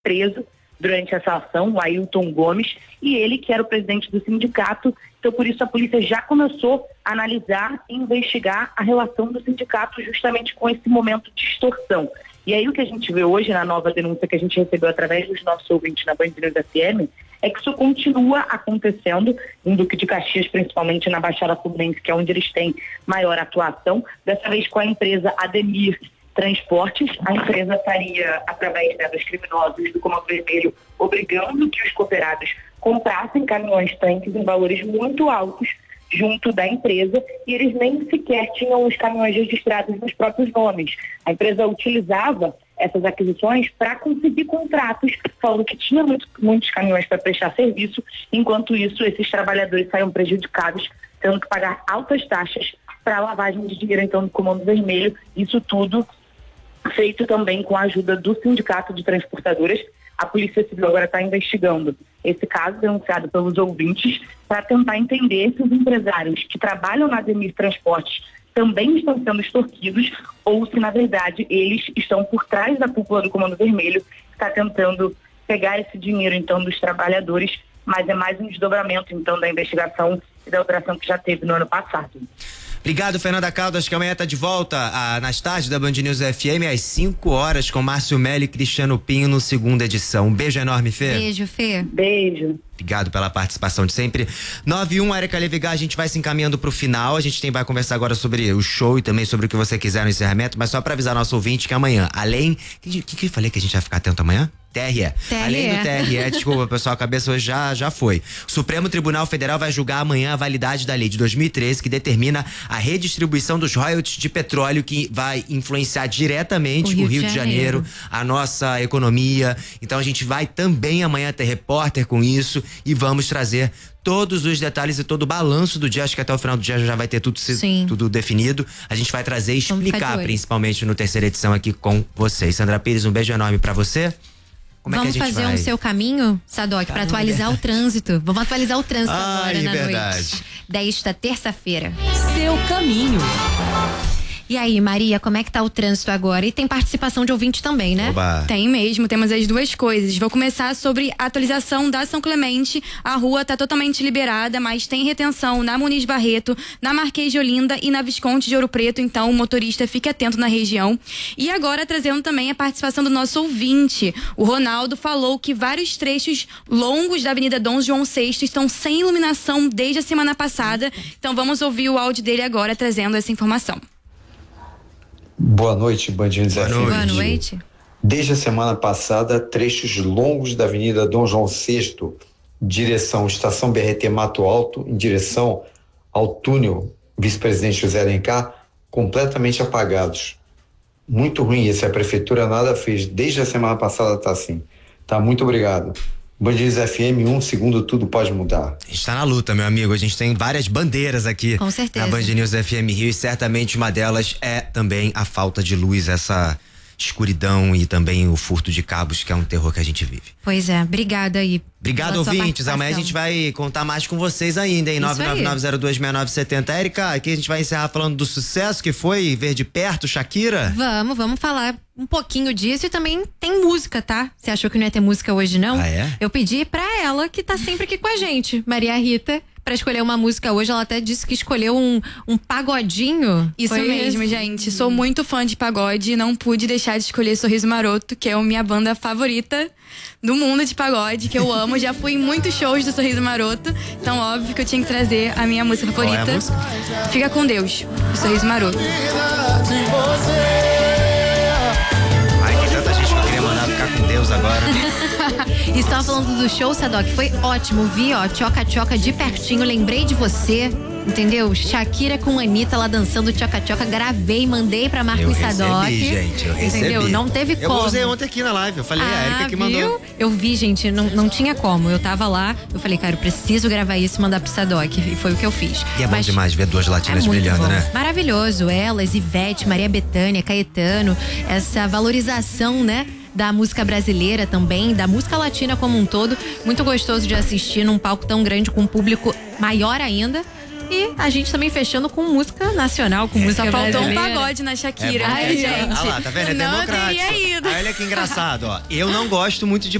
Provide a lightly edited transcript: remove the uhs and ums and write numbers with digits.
preso durante essa ação, o Ailton Gomes, e ele que era o presidente do sindicato. Então, por isso, a polícia já começou a analisar e investigar a relação do sindicato justamente com esse momento de extorsão. E aí o que a gente vê hoje na nova denúncia que a gente recebeu através dos nossos ouvintes na Band News FM é que isso continua acontecendo em Duque de Caxias, principalmente na Baixada Fluminense, que é onde eles têm maior atuação, dessa vez com a empresa Ademir Transportes. A empresa estaria, através dos criminosos do Comando Vermelho, obrigando que os cooperados comprassem caminhões-tanques em valores muito altos junto da empresa, e eles nem sequer tinham os caminhões registrados nos próprios nomes. A empresa utilizava essas aquisições para conseguir contratos, falando que tinha muitos caminhões para prestar serviço. Enquanto isso, esses trabalhadores saíam prejudicados, tendo que pagar altas taxas para a lavagem de dinheiro, então, do Comando Vermelho. Isso tudo feito também com a ajuda do Sindicato de Transportadoras. A Polícia Civil agora está investigando esse caso denunciado pelos ouvintes para tentar entender se os empresários que trabalham na Ademir Transportes também estão sendo extorquidos ou se, na verdade, eles estão por trás da cúpula do Comando Vermelho, que está tentando pegar esse dinheiro, então, dos trabalhadores, mas é mais um desdobramento, então, da investigação e da operação que já teve no ano passado. Obrigado, Fernanda Caldas, que amanhã tá de volta nas tardes da Band News FM às 5 horas com Márcio Melo e Cristiano Pinho, segunda edição. Um beijo enorme, Fê. Beijo, Fê. Beijo. Obrigado pela participação de sempre. 91, Érica Levigar, a gente vai se encaminhando pro final. A gente vai conversar agora sobre o show e também sobre o que você quiser no encerramento, mas só para avisar nosso ouvinte que amanhã, além. O que eu falei que a gente vai ficar atento amanhã? TRE. Além do TRE, desculpa, pessoal, a cabeça hoje já foi. O Supremo Tribunal Federal vai julgar amanhã a validade da lei de 2013, que determina a redistribuição dos royalties de petróleo, que vai influenciar diretamente o Rio de Janeiro, a nossa economia. Então a gente vai também amanhã ter repórter com isso e vamos trazer todos os detalhes e todo o balanço do dia. Acho que até o final do dia já vai ter tudo definido. A gente vai trazer e explicar, principalmente no terceira edição aqui com vocês. Sandra Pires, um beijo enorme pra você. Vamos fazer um seu caminho, Sadoc, para atualizar o trânsito. Vamos atualizar o trânsito agora na noite desta terça-feira. Seu caminho. E aí, Maria, como é que tá o trânsito agora? E tem participação de ouvinte também, né? Oba. Tem mesmo, temos as duas coisas. Vou começar sobre a atualização da São Clemente. A rua tá totalmente liberada, mas tem retenção na Muniz Barreto, na Marquês de Olinda e na Visconde de Ouro Preto. Então, o motorista fique atento na região. E agora, trazendo também a participação do nosso ouvinte. O Ronaldo falou que vários trechos longos da Avenida Dom João VI estão sem iluminação desde a semana passada. Então, vamos ouvir o áudio dele agora, trazendo essa informação. Boa noite, Band News FM. Boa noite. Desde a semana passada, trechos longos da Avenida Dom João VI, direção Estação BRT Mato Alto, em direção ao túnel Vice-Presidente José Alencar, completamente apagados. Muito ruim isso, a prefeitura nada fez. Desde a semana passada tá assim. Tá, muito obrigado. Band News FM, um segundo tudo pode mudar. A gente tá na luta, meu amigo. A gente tem várias bandeiras aqui. Com certeza. Na Band News FM Rio, e certamente uma delas é também a falta de luz, essa escuridão e também o furto de cabos, que é um terror que a gente vive. Pois é, obrigada aí. Obrigado, ouvintes. Amanhã a gente vai contar mais com vocês ainda, hein? 999026970. Érica, aqui a gente vai encerrar falando do sucesso que foi ver de perto Shakira. Vamos falar um pouquinho disso, e também tem música, tá? Você achou que não ia ter música hoje, não? Ah, é? Eu pedi pra ela, que tá sempre aqui com a gente, Maria Rita, pra escolher uma música hoje. Ela até disse que escolheu um pagodinho. Isso mesmo, gente. Sou muito fã de pagode e não pude deixar de escolher Sorriso Maroto, que é a minha banda favorita do mundo de pagode, que eu amo. Já fui em muitos shows do Sorriso Maroto, então óbvio que eu tinha que trazer a minha música favorita. Qual é a música? Fica com Deus, do Sorriso Maroto. Ai, tem tanta gente que eu queria mandar ficar com Deus agora. E estava falando do show, Sadoc, foi ótimo. Vi, ó, tchoca-tchoca de pertinho, lembrei de você, entendeu? Shakira com Anitta lá dançando tchoca-tchoca, gravei, mandei pra Marcos Sadoc. Gente, eu recebi. Entendeu? Não teve como. Eu usei ontem aqui na live, eu falei, a Érica que mandou. Viu? Eu vi, gente, não tinha como. Eu tava lá, eu falei, cara, eu preciso gravar isso e mandar pro Sadoc. E foi o que eu fiz. E é bom demais ver duas latinas brilhando, né? Maravilhoso. Elas, Ivete, Maria Bethânia, Caetano, essa valorização, né? Da música brasileira também, da música latina como um todo. Muito gostoso de assistir num palco tão grande, com um público maior ainda. E a gente também fechando com música nacional, com música Só faltou um brasileira. pagode na Shakira. Ai, gente. Olha lá, tá vendo? É Não democrático. teria ido. Aí olha que engraçado, ó. Eu não gosto muito de